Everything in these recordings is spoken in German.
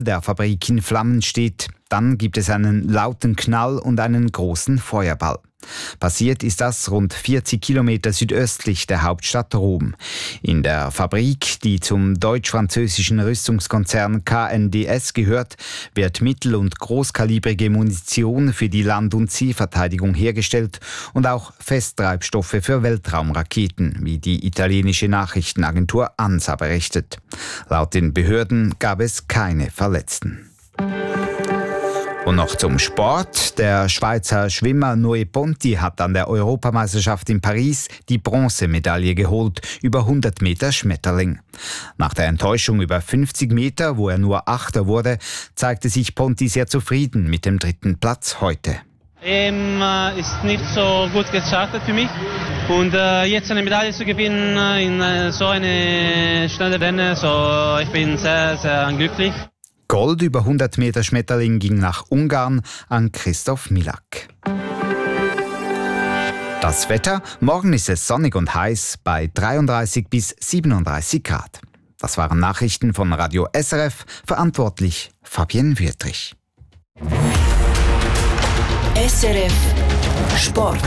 der Fabrik in Flammen steht. Dann gibt es einen lauten Knall und einen großen Feuerball. Passiert ist das rund 40 Kilometer südöstlich der Hauptstadt Rom. In der Fabrik, die zum deutsch-französischen Rüstungskonzern KNDS gehört, wird mittel- und großkalibrige Munition für die Land- und Seeverteidigung hergestellt und auch Festtreibstoffe für Weltraumraketen, wie die italienische Nachrichtenagentur ANSA berichtet. Laut den Behörden gab es keine Verletzten. Und noch zum Sport. Der Schweizer Schwimmer Noé Ponti hat an der Europameisterschaft in Paris die Bronzemedaille geholt über 100 Meter Schmetterling. Nach der Enttäuschung über 50 Meter, wo er nur Achter wurde, zeigte sich Ponti sehr zufrieden mit dem 3. Platz heute. Ist nicht so gut gestartet für mich und jetzt eine Medaille zu gewinnen in so eine schnelle Rennen, so ich bin sehr, sehr glücklich. Gold über 100 Meter Schmetterling ging nach Ungarn an Christoph Milak. Das Wetter: Morgen ist es sonnig und heiß bei 33 bis 37 Grad. Das waren Nachrichten von Radio SRF, verantwortlich Fabienne Wüthrich. SRF Sport.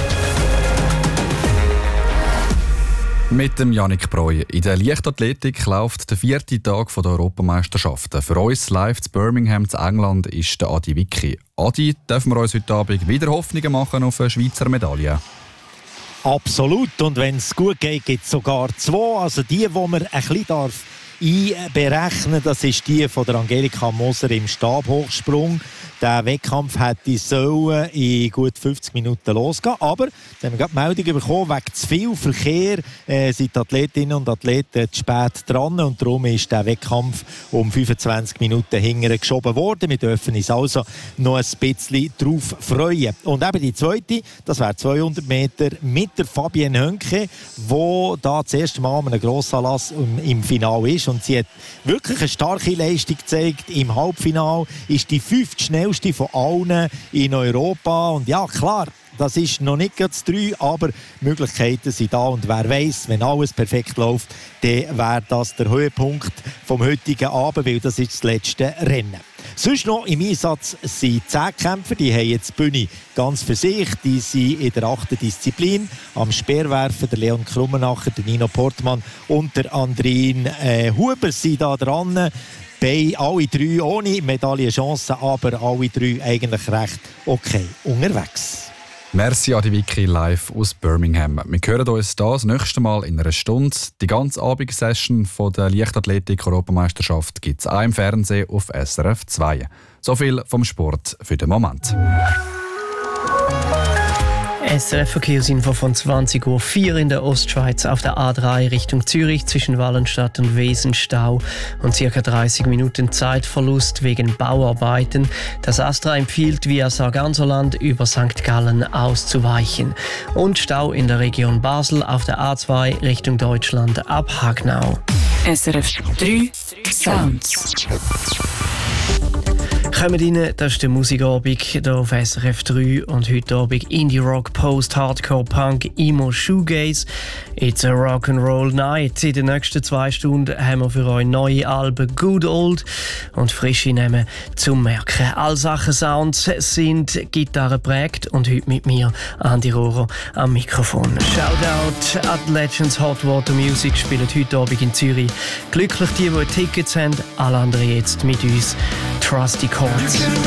Mit dem Yannick Breu. In der Leichtathletik läuft der 4. Tag der Europameisterschaften. Für uns live zu Birmingham zu England ist der Adi Wicki. Adi, dürfen wir uns heute Abend wieder Hoffnungen machen auf eine Schweizer Medaille? Absolut. Und wenn es gut geht, gibt es sogar 2. Also die man ein bisschen einberechnen darf, das ist die von der Angelika Moser im Stabhochsprung. Der Wettkampf hätte sollen in gut 50 Minuten losgehen. Aber dann haben wir gerade Meldung bekommen, wegen zu viel Verkehr sind die Athletinnen und Athleten zu spät dran. Und darum ist der Wettkampf um 25 Minuten hinterher geschoben worden. Wir dürfen uns also noch ein bisschen darauf freuen. Und eben die zweite, das wäre 200 Meter mit der Fabienne Hönke, die da das erste Mal an einem Grossanlass im Finale ist. Und sie hat wirklich eine starke Leistung gezeigt. Im Halbfinale ist die 5. schnellste von allen in Europa. Und ja, klar, das ist noch nicht ganz 3, aber Möglichkeiten sind da. Und wer weiss, wenn alles perfekt läuft, dann wäre das der Höhepunkt vom heutigen Abend, weil das ist das letzte Rennen. Sonst noch im Einsatz sind 10 Kämpfer, die haben jetzt die Bühne ganz für sich. Die sind in der 8. Disziplin. Am Speerwerfen der Leon Krummenacher, der Nino Portmann und der Andrin Huber sind da dran. Bei alle 3 ohne Medaillenchancen, aber alle 3 eigentlich recht okay unterwegs. Merci Adi Wicki live aus Birmingham. Wir hören uns das nächste Mal in einer Stunde. Die ganze Abendsession der Leichtathletik-Europameisterschaft gibt es auch im Fernsehen auf SRF 2. So viel vom Sport für den Moment. SRF-Verkehrsinfo von 20.04 Uhr in der Ostschweiz auf der A3 Richtung Zürich zwischen Wallenstadt und Wesen Stau und ca. 30 Minuten Zeitverlust wegen Bauarbeiten. Das ASTRA empfiehlt via Sarganserland über St. Gallen auszuweichen. Und Stau in der Region Basel auf der A2 Richtung Deutschland ab Hagnau. SRF 3 Sounds. Kommt rein, das ist der Musikabend hier auf SRF 3 und heute Abend Indie Rock, Post, Hardcore, Punk, Emo, Shoegaze. It's a Rock'n'Roll Night. In den nächsten 2 Stunden haben wir für euch neue Alben Good Old und frische Namen zum Merken. All Sachen Sounds sind Gitarre prägt und heute mit mir Andi Rohrer am Mikrofon. Shoutout an die Legends Hot Water Music spielen heute Abend in Zürich. Glücklich die Tickets haben, alle anderen jetzt mit uns. Trusty Chords.